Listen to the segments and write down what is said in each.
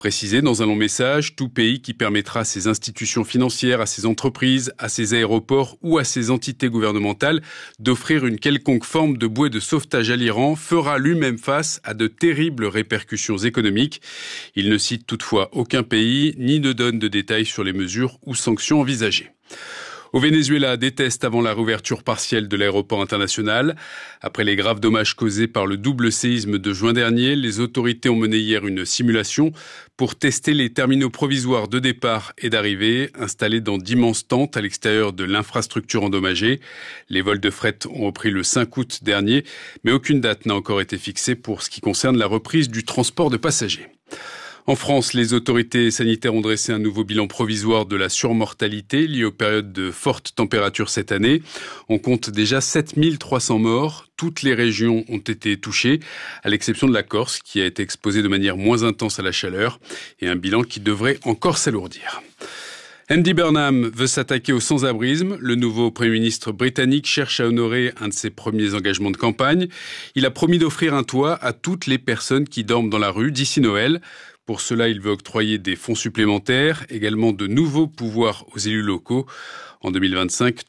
Précisé dans un long message, tout pays qui permettra à ses institutions financières, à ses entreprises, à ses aéroports ou à ses entités gouvernementales d'offrir une quelconque forme de bouée de sauvetage à l'Iran fera lui-même face à de terribles répercussions économiques. Il ne cite toutefois aucun pays ni ne donne de détails sur les mesures ou sanctions envisagées. Au Venezuela, des tests avant la réouverture partielle de l'aéroport international. Après les graves dommages causés par le double séisme de juin dernier, les autorités ont mené hier une simulation pour tester les terminaux provisoires de départ et d'arrivée installés dans d'immenses tentes à l'extérieur de l'infrastructure endommagée. Les vols de fret ont repris le 5 août dernier, mais aucune date n'a encore été fixée pour ce qui concerne la reprise du transport de passagers. En France, les autorités sanitaires ont dressé un nouveau bilan provisoire de la surmortalité liée aux périodes de fortes températures cette année. On compte déjà 7300 morts. Toutes les régions ont été touchées, à l'exception de la Corse, qui a été exposée de manière moins intense à la chaleur, et un bilan qui devrait encore s'alourdir. Andy Burnham veut s'attaquer au sans-abrisme. Le nouveau Premier ministre britannique cherche à honorer un de ses premiers engagements de campagne. Il a promis d'offrir un toit à toutes les personnes qui dorment dans la rue d'ici Noël. Pour cela, il veut octroyer des fonds supplémentaires, également de nouveaux pouvoirs aux élus locaux. En 2025,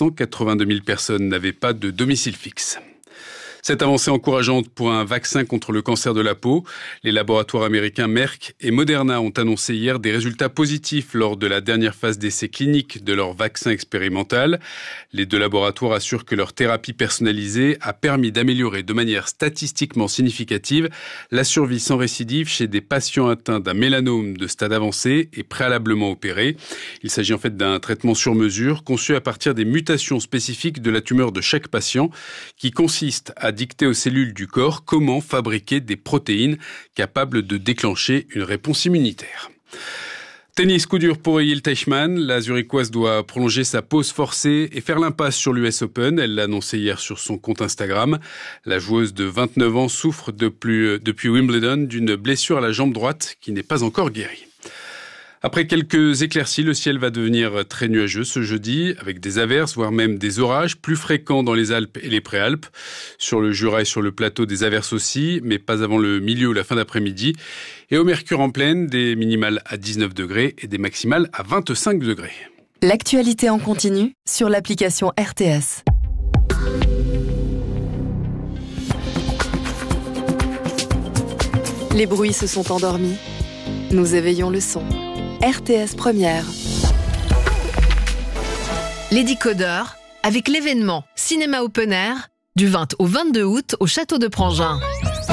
382 000 personnes n'avaient pas de domicile fixe. Cette avancée encourageante pour un vaccin contre le cancer de la peau. Les laboratoires américains Merck et Moderna ont annoncé hier des résultats positifs lors de la dernière phase d'essai clinique de leur vaccin expérimental. Les deux laboratoires assurent que leur thérapie personnalisée a permis d'améliorer de manière statistiquement significative la survie sans récidive chez des patients atteints d'un mélanome de stade avancé et préalablement opérés. Il s'agit en fait d'un traitement sur mesure conçu à partir des mutations spécifiques de la tumeur de chaque patient qui consiste à dicter aux cellules du corps comment fabriquer des protéines capables de déclencher une réponse immunitaire. Tennis, coup dur pour Jil Teichmann. La Zurichoise doit prolonger sa pause forcée et faire l'impasse sur l'US Open. Elle l'a annoncé hier sur son compte Instagram. La joueuse de 29 ans souffre depuis Wimbledon d'une blessure à la jambe droite qui n'est pas encore guérie. Après quelques éclaircies, le ciel va devenir très nuageux ce jeudi, avec des averses, voire même des orages plus fréquents dans les Alpes et les Préalpes. Sur le Jura et sur le plateau, des averses aussi, mais pas avant le milieu ou la fin d'après-midi. Et au mercure en pleine, des minimales à 19 degrés et des maximales à 25 degrés. L'actualité en continu sur l'application RTS. Les bruits se sont endormis. Nous éveillons le son. RTS Première. Les Décodeurs, avec l'événement Cinéma Open Air, du 20 au 22 août au Château de Prangin.